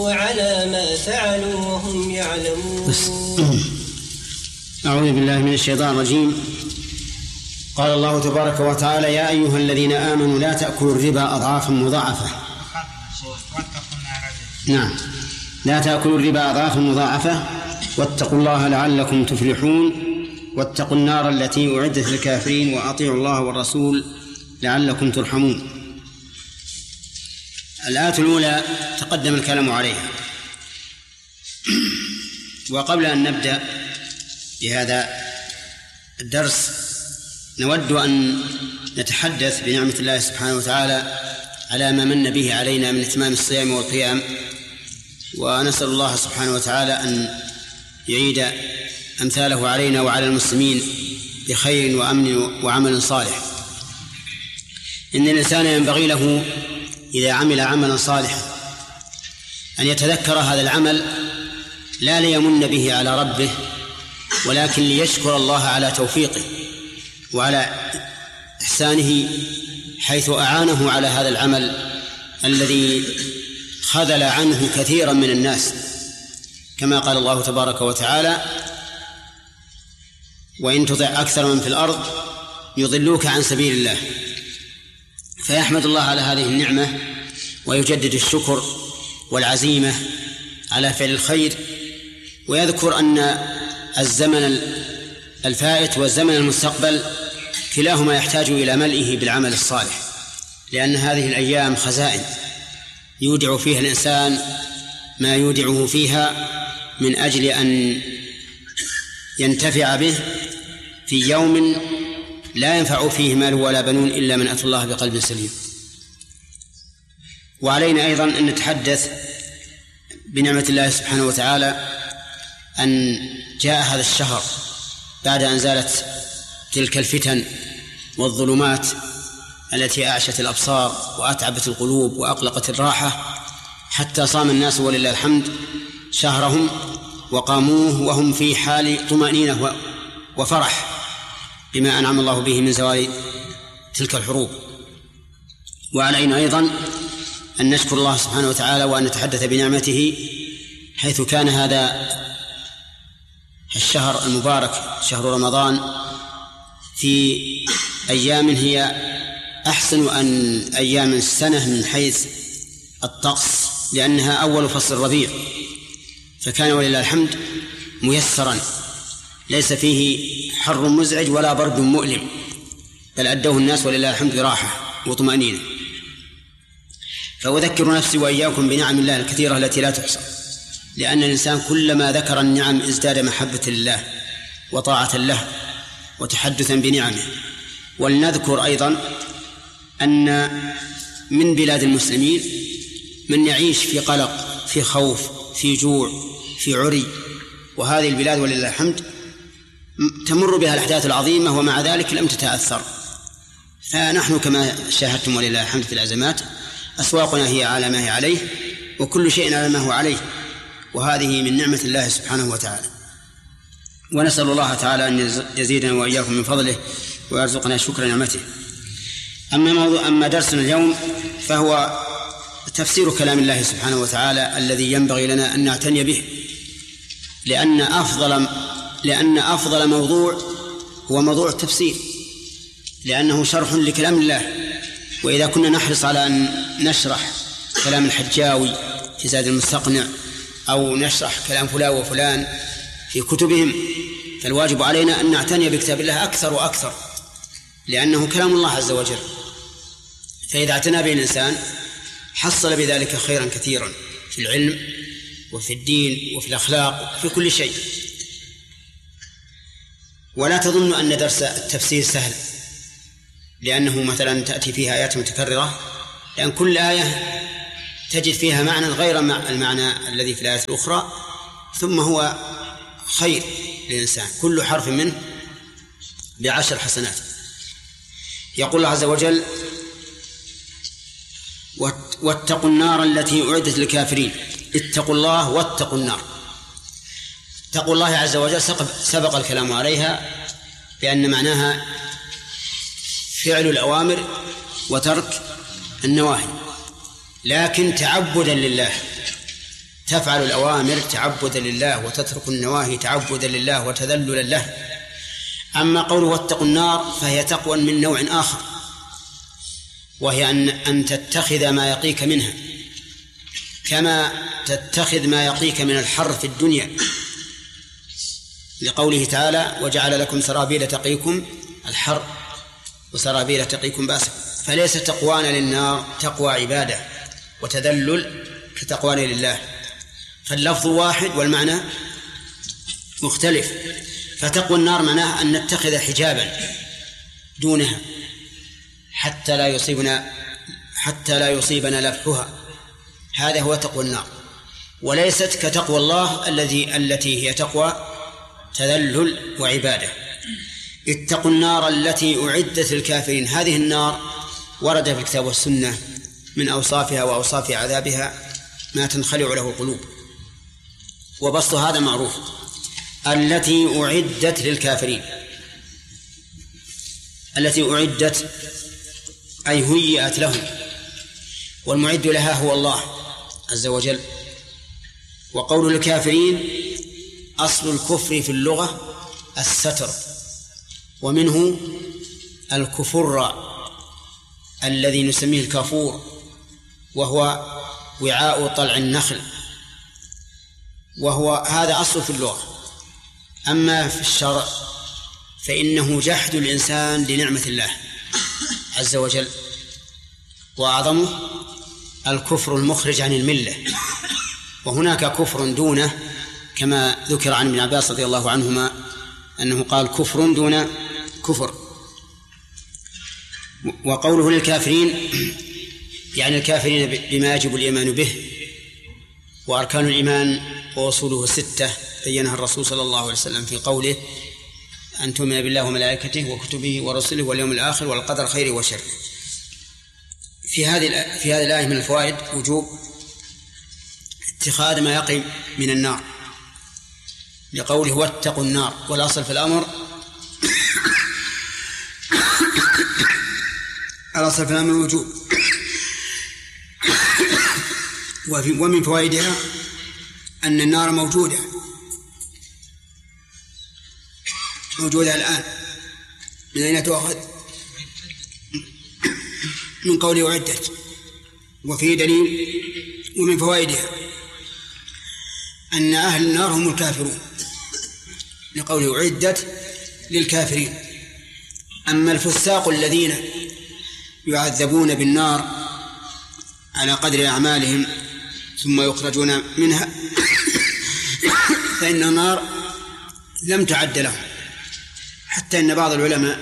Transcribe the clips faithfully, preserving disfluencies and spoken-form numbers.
وعلى ما فعلوا وهم يعلمون. أعوذ بالله من الشيطان الرجيم. قال الله تبارك وتعالى: يا أيها الذين آمنوا لا تأكلوا الربا أضعافا مضاعفة. نعم، لا تأكلوا الربا أضعافا مضاعفة واتقوا الله لعلكم تفلحون واتقوا النار التي أعدت للكافرين وأطيعوا الله والرسول لعلكم ترحمون. الآية الأولى تقدم الكلام عليها، وقبل أن نبدأ بهذا الدرس نود أن نتحدث بنعمة الله سبحانه وتعالى على ما من به علينا من إتمام الصيام والقيام، ونسأل الله سبحانه وتعالى أن يعيد أمثاله علينا وعلى المسلمين بخير وأمن وعمل صالح. إن الإنسان ينبغي له إذا عمل عملا صالحا أن يتذكر هذا العمل لا ليمن به على ربه، ولكن ليشكر الله على توفيقه وعلى إحسانه حيث أعانه على هذا العمل الذي خذل عنه كثيرا من الناس، كما قال الله تبارك وتعالى: وإن تطع أكثر من في الأرض يضلوك عن سبيل الله. فيحمد الله على هذه النعمة ويجدد الشكر والعزيمة على فعل الخير، ويذكر أن الزمن الفائت والزمن المستقبل كلاهما يحتاج إلى ملئه بالعمل الصالح، لأن هذه الأيام خزائن يودع فيها الإنسان ما يودعه فيها من أجل أن ينتفع به في يوم لا ينفع فيه مال ولا بنون إلا من أتى الله بقلب سليم. وعلينا أيضا أن نتحدث بنعمة الله سبحانه وتعالى أن جاء هذا الشهر بعد أن زالت تلك الفتن والظلمات التي أعشت الأبصار وأتعبت القلوب وأقلقت الراحة، حتى صام الناس ولله الحمد شهرهم وقاموه وهم في حال طمأنينة وفرح بما أنعم الله به من زوال تلك الحروب. وعلينا أيضا أن نشكر الله سبحانه وتعالى وأن نتحدث بنعمته، حيث كان هذا الشهر المبارك شهر رمضان في أيام هي أحسن أن أيام السنة من حيث الطقس، لأنها أول فصل الربيع، فكان ولله الحمد ميسرا، ليس فيه حر مزعج ولا برد مؤلم، بل أدوه الناس ولله الحمد براحة وطمأنينة. فأذكر نفسي وإياكم بنعم الله الكثيرة التي لا تحصى، لأن الإنسان كلما ذكر النعم ازداد محبة لله وطاعة له وتحدثا بنعمه. ولنذكر أيضا أن من بلاد المسلمين من يعيش في قلق، في خوف، في جوع، في عري، وهذه البلاد ولله الحمد تمر بها الأحداث العظيمة ومع ذلك لم تتأثر. فنحن كما شاهدتم ولله الحمد في الأزمات أسواقنا هي على ما هي عليه وكل شيء على ما هو عليه، وهذه من نعمة الله سبحانه وتعالى. ونسأل الله تعالى أن يزيدنا وإياكم من فضله ويرزقنا شكر نعمته. أما موضوع أما درسنا اليوم فهو تفسير كلام الله سبحانه وتعالى الذي ينبغي لنا أن نعتني به، لأن أفضل لأن أفضل موضوع هو موضوع التفسير، لأنه شرح لكلام الله. وإذا كنا نحرص على أن نشرح كلام الحجاوي في زاد المستقنع أو نشرح كلام فلان وفلان في كتبهم، فالواجب علينا أن نعتني بكتاب الله أكثر وأكثر، لأنه كلام الله عز وجل. فإذا اعتنى به الإنسان حصل بذلك خيرا كثيرا في العلم وفي الدين وفي الأخلاق وفي كل شيء. ولا تظن أن درس التفسير سهل، لأنه مثلا تأتي فيها آيات متكررة، لأن كل آية تجد فيها معنى غير المعنى الذي في الآية الأخرى، ثم هو خير للإنسان، كل حرف منه بعشر حسنات. يقول الله عز وجل: واتقوا النار التي أعدت للكافرين. اتقوا الله واتقوا النار. تقوى الله عز وجل سبق الكلام عليها بأن معناها فعل الأوامر وترك النواهي، لكن تعبدا لله تفعل الأوامر تعبدا لله وتترك النواهي تعبدا لله وتذللا له. أما قوله واتقوا النار فهي تقوى من نوع آخر، وهي أن أن تتخذ ما يقيك منها، كما تتخذ ما يقيك من الحر في الدنيا، لقوله تعالى وجعل لكم سرابيل تقيكم الحر وسرابيل تقيكم بأسا. فليس تقوانا للنار تقوى عبادة وتذلل كتقوانا لله، فاللفظ واحد والمعنى مختلف. فتقوى النار معناه أن نتخذ حجابا دونها حتى لا يصيبنا حتى لا يصيبنا لفحها، هذا هو تقوى النار، وليست كتقوى الله الذي التي هي تقوى تذلل وعبادة. اتقوا النار التي أعدت للكافرين، هذه النار ورد في الكتاب والسنة من أوصافها وأوصاف عذابها ما تنخلع له القلوب، وبسط هذا معروف. التي أعدت للكافرين، التي أعدت أي هيئت لهم، والمعد لها هو الله عز وجل. وقول الكافرين أصل الكفر في اللغة الستر، ومنه الكفر الذي نسميه الكافور، وهو وعاء طلع النخل، وهو هذا أصل في اللغة. أما في الشرع فإنه جحد الإنسان لنعمة الله عز وجل، وأعظمه الكفر المخرج عن الملة، وهناك كفر دونه كما ذكر عن ابن عباس رضي الله عنهما أنه قال كفر دون كفر. وقوله للكافرين يعني الكافرين بما يجب الإيمان به، وأركان الإيمان وأصوله ستة بينها الرسول صلى الله عليه وسلم في قوله أن تؤمن بالله وملائكته وكتبه ورسله واليوم الآخر والقدر خيره وشره. في هذه في هذه الآية من الفوائد وجوب اتخاذ ما يقي من النار، لقوله واتقوا النار، والأصل في الأمر الأصل في الأمر الوجوب. ومن فوائدها أن النار موجودة موجودة الآن. من أين تؤخذ؟ من قوله أعدت. وفيه دليل ومن فوائدها أن أهل النار هم الكافرون، لقوله أعدت للكافرين. أما الفساق الذين يعذبون بالنار على قدر أعمالهم ثم يخرجون منها فإن النار لم تعد لهم، حتى إن بعض العلماء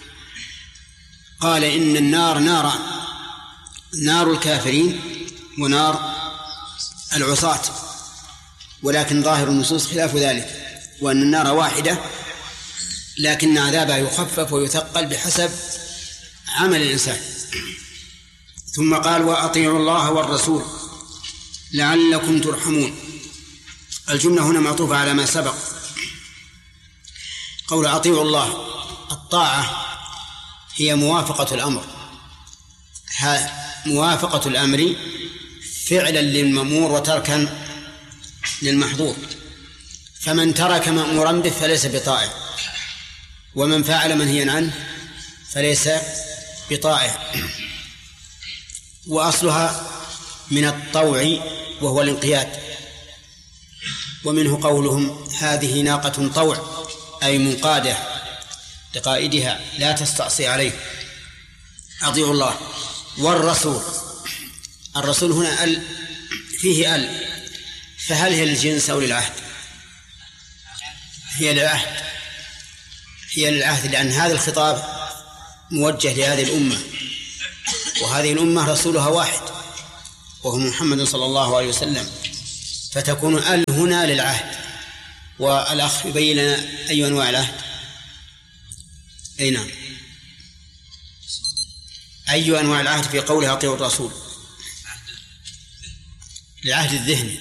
قال إن النار ناران، نار الكافرين ونار العصاة، ولكن ظاهر النصوص خلاف ذلك، وأن النار واحدة لكن عذابها يخفف ويثقل بحسب عمل الإنسان. ثم قال وأطيعوا الله والرسول لعلكم ترحمون. الجملة هنا معطوفة على ما سبق. قول أطيعوا الله، الطاعة هي موافقة الأمر، موافقة الأمر فعلا للمأمور وتركا للمحظور، فمن ترك مأمورا به فليس بطائع، ومن فعل منهيا عنه فليس بطائع. وأصلها من الطوع وهو الانقياد، ومنه قولهم هذه ناقة طوع أي منقادة لقائدها لا تستعصي عليه. أطيعوا الله والرسول. الرسول هنا ال فيه ال، فهل هي للجنس أو للعهد؟ هي للعهد، هي للعهد، لأن هذا الخطاب موجه لهذه الأمة، وهذه الأمة رسولها واحد وهو محمد صلى الله عليه وسلم، فتكون ال هنا للعهد. والأخ يبين لنا أي أنواع العهد. أي نعم، أي أنواع العهد في قوله أطيعوا الرسول؟ العهد الذهني،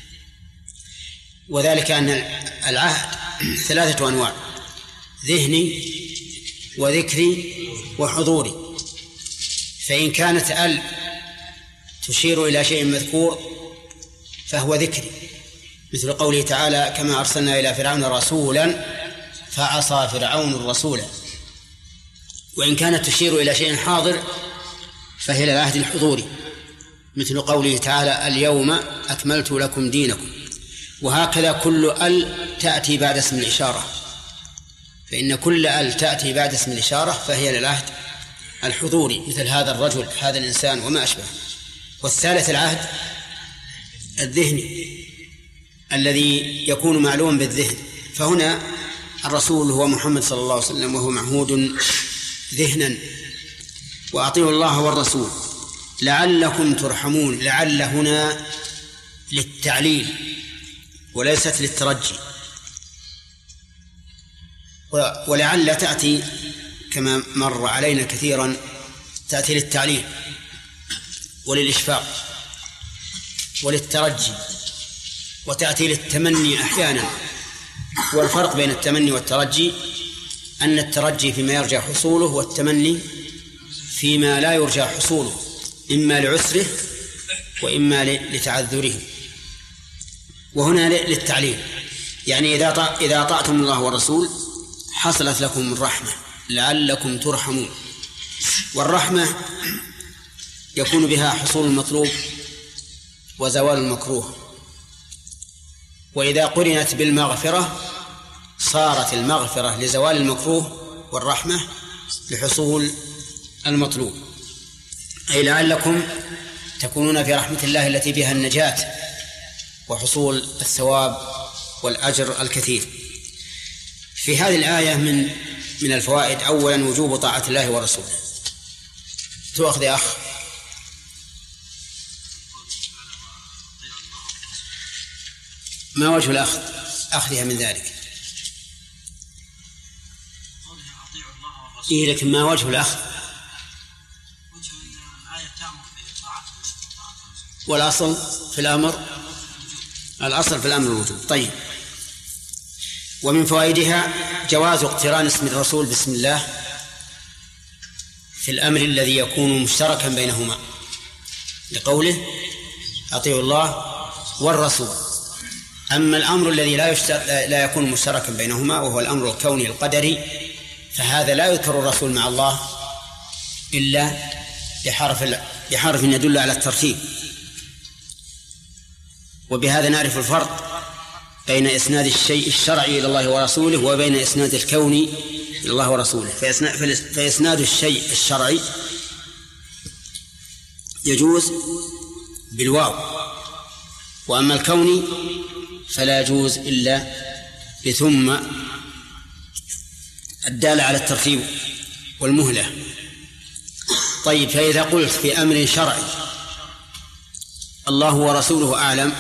وذلك أن العهد ثلاثة أنواع: ذهني وذكري وحضوري. فإن كانت ال تشير إلى شيء مذكور فهو ذكري، مثل قوله تعالى: كما أرسلنا إلى فرعون رسولا فعصى فرعون الرسول. وإن كانت تشير إلى شيء حاضر فهي للعهد الحضوري، مثل قوله تعالى: اليوم أكملت لكم دينكم. وهكذا كل ال تأتي بعد اسم الإشارة، فإن كل ال تأتي بعد اسم الإشارة فهي للعهد الحضوري، مثل هذا الرجل، هذا الإنسان، وما أشبه. والثالث العهد الذهني الذي يكون معلوما بالذهن، فهنا الرسول هو محمد صلى الله عليه وسلم، وهو معهود ذهنا. وأطيعوا الله والرسول لعلكم ترحمون. لعل هنا للتعليل وليست للترجي، ولعل تأتي كما مر علينا كثيرا تأتي للتعليل وللإشفاق وللترجي، وتأتي للتمني أحيانا. والفرق بين التمني والترجي أن الترجي فيما يرجى حصوله، والتمني فيما لا يرجى حصوله، إما لعسره وإما لتعذره. وهنا للتعليل، يعني إذا إذا أطعتم الله والرسول حصلت لكم الرحمة لعلكم ترحمون. والرحمة يكون بها حصول المطلوب وزوال المكروه. وإذا قرنت بالمغفرة صارت المغفرة لزوال المكروه والرحمة لحصول المطلوب، أي لعلكم تكونون في رحمة الله التي بها النجاة وحصول الثواب والأجر الكثير. في هذه الآية من من الفوائد: أولا وجوب طاعة الله ورسوله. تؤخذ يا أخ. ما وجه الأخذ أخذها من ذلك؟ إيه، لكن ما وجه الأخذ؟ والأصل في الأمر الأصل في الأمر الوجوب. طيب. ومن فوائدها جواز اقتران اسم الرسول بسم الله في الأمر الذي يكون مشتركا بينهما، لقوله: أطيعوا الله والرسول. أما الأمر الذي لا, لا يكون مشتركا بينهما وهو الأمر الكوني القدري فهذا لا يذكر الرسول مع الله إلا بحرف بحرف يدل على الترتيب. وبهذا نعرف الفرق بين إسناد الشيء الشرعي إلى الله ورسوله وبين إسناد الكوني إلى الله ورسوله. فإسناد الشيء الشرعي يجوز بالواو، وأما الكوني فلا يجوز إلا بثم الدالة على الترتيب والمهلة. طيب، فإذا قلت في أمر شرعي الله ورسوله أعلم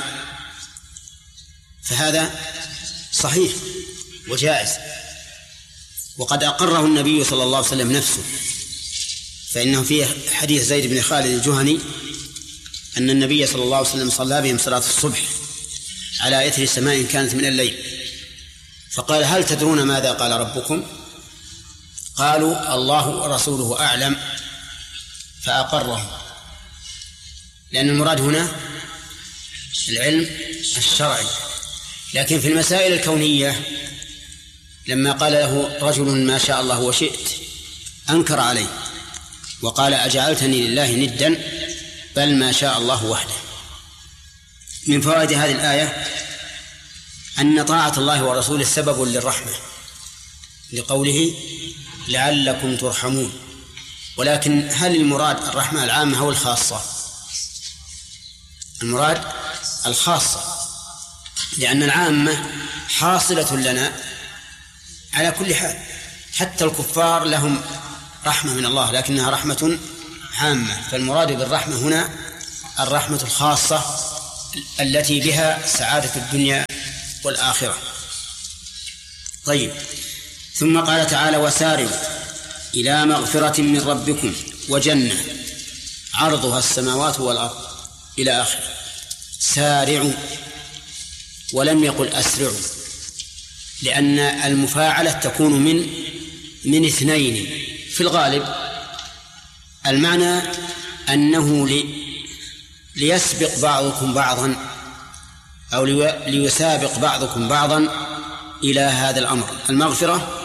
فهذا صحيح وجائز، وقد أقره النبي صلى الله عليه وسلم نفسه، فإنه في حديث زيد بن خالد الجهني أن النبي صلى الله عليه وسلم صلى بهم صلاة الصبح على إثر سماء كانت من الليل، فقال: هل تدرون ماذا قال ربكم؟ قالوا: الله ورسوله أعلم، فأقرهم، لأن المراد هنا العلم الشرعي. لكن في المسائل الكونية لما قال له رجل ما شاء الله وشئت أنكر عليه وقال: أجعلتني لله ندا بل ما شاء الله وحده. من فوائد هذه الآية أن طاعة الله ورسوله سبب للرحمة، لقوله: لعلكم ترحمون. ولكن هل المراد الرحمة العامة أو الخاصة؟ المراد الخاصة، لأن العامة حاصلة لنا على كل حال، حتى الكفار لهم رحمة من الله لكنها رحمة عامة. فالمراد بالرحمة هنا الرحمة الخاصة التي بها سعادة الدنيا والآخرة. طيب، ثم قال تعالى: وسارعوا إلى مغفرة من ربكم وجنة عرضها السماوات والأرض إلى آخره. سارعوا، ولم يقل أسرعوا، لأن المفاعلة تكون من من اثنين في الغالب. المعنى أنه لي ليسبق بعضكم بعضا أو ليسابق بعضكم بعضا إلى هذا الأمر، المغفرة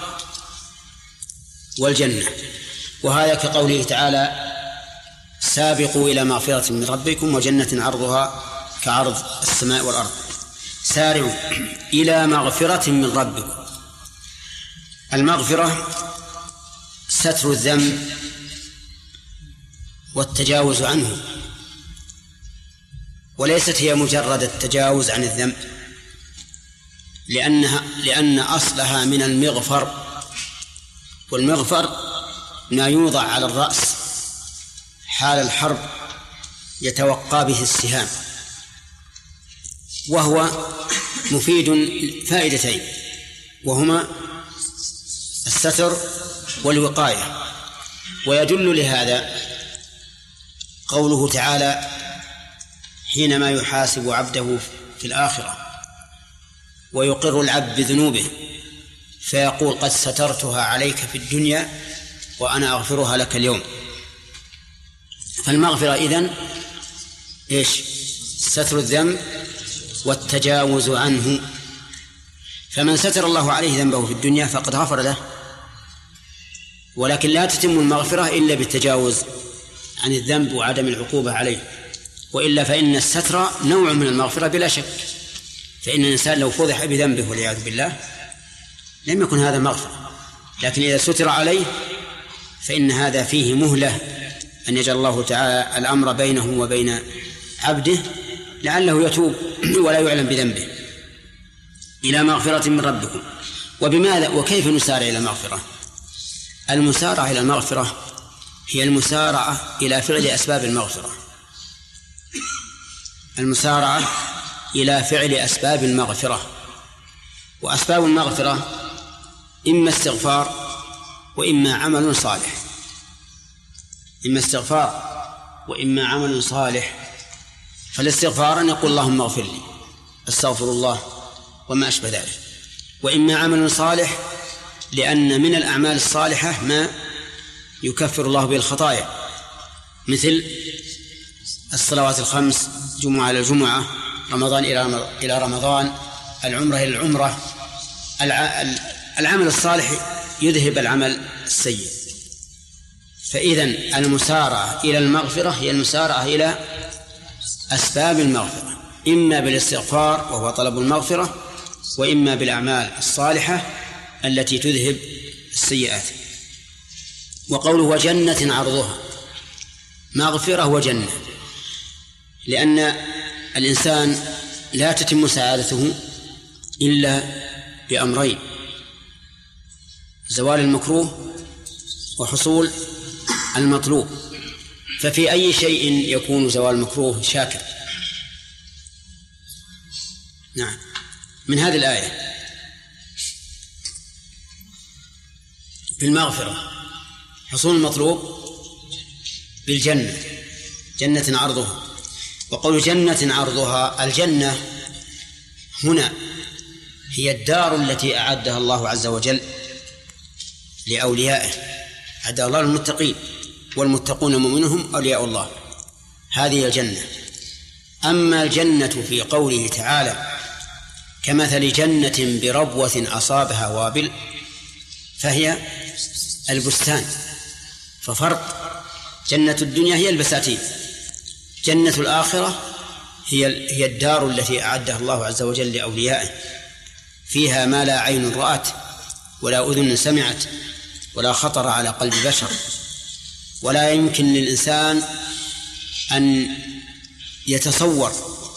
والجنة. وهذا كقوله تعالى: سابقوا إلى مغفرة من ربكم وجنة عرضها كعرض السماء والأرض. سارعوا إلى مغفرة من ربكم. المغفرة ستر الذنب والتجاوز عنه، وليست هي مجرد التجاوز عن الذنب، لأنها لأن أصلها من المغفر، والمغفر ما يوضع على الرأس حال الحرب يتوقى به السهام، وهو مفيد فائدتين، وهما الستر والوقاية. ويدل لهذا قوله تعالى حينما يحاسب عبده في الآخرة ويقر العبد بذنوبه فيقول: قد سترتها عليك في الدنيا وأنا أغفرها لك اليوم. فالمغفرة إذن إيش؟ ستر الذنب والتجاوز عنه. فمن ستر الله عليه ذنبه في الدنيا فقد غفر له، ولكن لا تتم المغفرة إلا بالتجاوز عن الذنب وعدم العقوبة عليه، وإلا فإن الستر نوع من المغفرة بلا شك. فإن الإنسان لو فضح بذنبه والعياذ بالله لم يكن هذا مغفرة، لكن إذا ستر عليه فإن هذا فيه مهلة أن يجعل الله تعالى الأمر بينه وبين عبده لعله يتوب ولا يعلم بذنبه. إلى مغفرة من ربكم. وبماذا وكيف نسارع إلى المغفرة؟ المسارعة إلى المغفرة هي المسارعة إلى فعل أسباب المغفرة، المسارعة إلى فعل أسباب المغفرة. وأسباب المغفرة إما استغفار وإما عمل صالح، إما استغفار وإما عمل صالح. فالاستغفار أن يقول: اللهم اغفر لي، استغفر الله وما أشبه ذلك. وإما عمل صالح لأن من الأعمال الصالحة ما يكفر الله به الخطايا، مثل الصلوات الخمس، جمعة إلى الجمعة، رمضان إلى رمضان، العمرة إلى العمرة. العمل الصالح يذهب العمل السيء. فإذن المسارعة إلى المغفرة هي المسارعة إلى أسباب المغفرة، إما بالاستغفار وهو طلب المغفرة، وإما بالأعمال الصالحة التي تذهب السيئات. وقوله وجنة عرضها، مغفرة وجنة، لأن الإنسان لا تتم سعادته إلا بأمرين: زوال المكروه وحصول المطلوب. ففي أي شيء يكون زوال المكروه شاكر؟ نعم، من هذه الآية بالمغفرة، حصول المطلوب بالجنة، جنة عرضها. وقول جنة عرضها، الجنة هنا هي الدار التي أعدها الله عز وجل لأوليائه، أعدها الله للمتقين، والمتقون منهم أولياء الله، هذه الجنة. أما الجنة في قوله تعالى كمثل جنة بربوة أصابها وابل، فهي البستان. ففرق، جنة الدنيا هي البساتين، جنة الآخرة هي هي الدار التي أعدها الله عز وجل لأوليائه، فيها ما لا عين رأت ولا أذن سمعت ولا خطر على قلب بشر. ولا يمكن للإنسان أن يتصور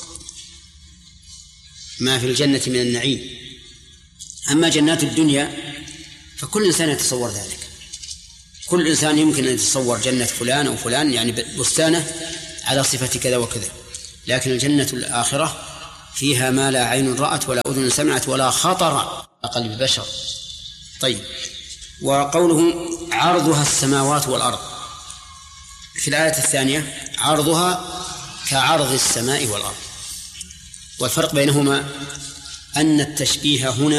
ما في الجنة من النعيم. أما جنات الدنيا فكل إنسان يتصور ذلك، كل إنسان يمكن أن يتصور جنة فلان أو فلان، يعني بستانه على صفة كذا وكذا. لكن الجنة الآخرة فيها ما لا عين رأت ولا أذن سمعت ولا خطر على قلب بشر. طيب، وقوله عرضها السماوات والأرض، في الآية الثانية عرضها كعرض السماء والأرض. والفرق بينهما أن التشبيه هنا